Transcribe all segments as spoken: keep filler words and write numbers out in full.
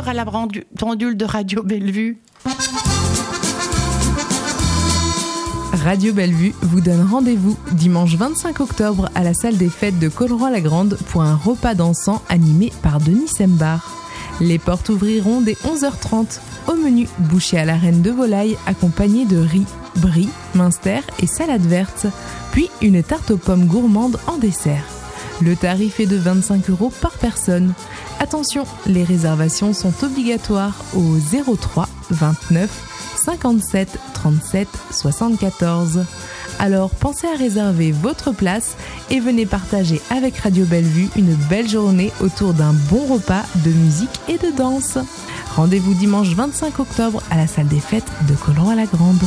à la pendule de Radio Bellevue. Radio Bellevue vous donne rendez-vous dimanche vingt-cinq octobre à la salle des fêtes de Colleroy-la-Grande pour un repas dansant animé par Denis Sembar. Les portes ouvriront dès onze heures trente. Au menu, bouchée à la reine de volaille accompagnée de riz, brie, minster et salade verte, puis une tarte aux pommes gourmande en dessert. Le tarif est de vingt-cinq euros par personne. Attention, les réservations sont obligatoires au zéro trois vingt-neuf cinquante-sept trente-sept soixante-quatorze. Alors pensez à réserver votre place et venez partager avec Radio Bellevue une belle journée autour d'un bon repas de musique et de danse. Rendez-vous dimanche vingt-cinq octobre à la salle des fêtes de Colleroy-la-Grande.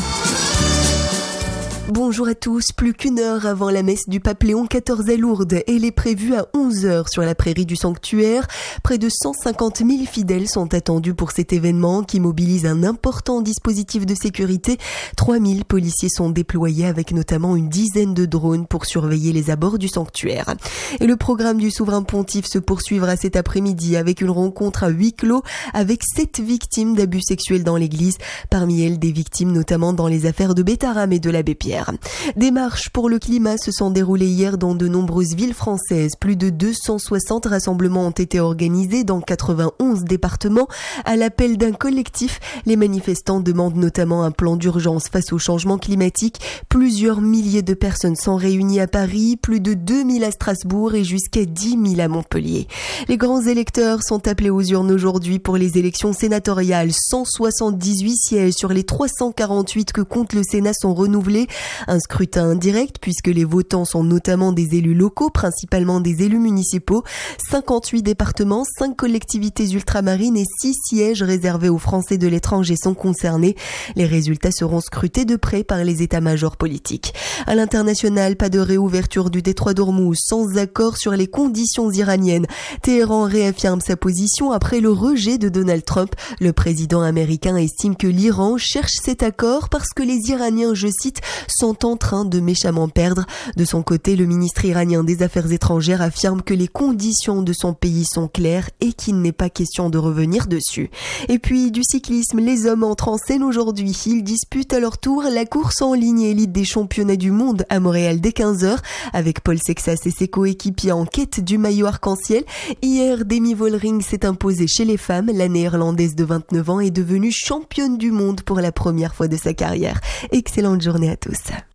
Bonjour à tous, plus qu'une heure avant la messe du pape Léon quatorze à Lourdes. Elle est prévue à onze heures sur la prairie du sanctuaire. Près de cent cinquante mille fidèles sont attendus pour cet événement qui mobilise un important dispositif de sécurité. trois mille policiers sont déployés avec notamment une dizaine de drones pour surveiller les abords du sanctuaire. Et le programme du souverain pontife se poursuivra cet après-midi avec une rencontre à huis clos avec sept victimes d'abus sexuels dans l'église. Parmi elles, des victimes notamment dans les affaires de Bétarame et de l'abbé Pierre. Des marches pour le climat se sont déroulées hier dans de nombreuses villes françaises. Plus de deux cent soixante rassemblements ont été organisés dans quatre-vingt-onze départements. À l'appel d'un collectif, les manifestants demandent notamment un plan d'urgence face au changement climatique. Plusieurs milliers de personnes sont réunies à Paris, plus de deux mille à Strasbourg et jusqu'à dix mille à Montpellier. Les grands électeurs sont appelés aux urnes aujourd'hui pour les élections sénatoriales. cent soixante-dix-huit sièges sur les trois cent quarante-huit que compte le Sénat sont renouvelés. Un scrutin indirect puisque les votants sont notamment des élus locaux, principalement des élus municipaux. cinquante-huit départements, cinq collectivités ultramarines et six sièges réservés aux Français de l'étranger sont concernés. Les résultats seront scrutés de près par les états-majors politiques. À l'international, pas de réouverture du détroit d'Ormuz sans accord sur les conditions iraniennes. Téhéran réaffirme sa position après le rejet de Donald Trump. Le président américain estime que l'Iran cherche cet accord parce que les Iraniens, je cite, sont en train de méchamment perdre. De son côté, le ministre iranien des Affaires étrangères affirme que les conditions de son pays sont claires et qu'il n'est pas question de revenir dessus. Et puis du cyclisme, les hommes entrent en scène aujourd'hui. Ils disputent à leur tour la course en ligne élite des championnats du monde à Montréal dès quinze heures avec Paul Sexas et ses coéquipiers en quête du maillot arc-en-ciel. Hier, Demi Vollering s'est imposée chez les femmes. La néerlandaise de vingt-neuf ans est devenue championne du monde pour la première fois de sa carrière. Excellente journée à tous.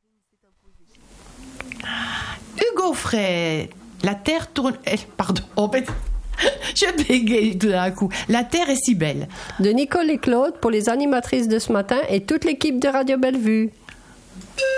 Hugo Frey, la Terre tourne... Eh, pardon, oh, ben... je bégaye tout d'un coup. La Terre est si belle. De Nicole et Claude pour les animatrices de ce matin et toute l'équipe de Radio Bellevue.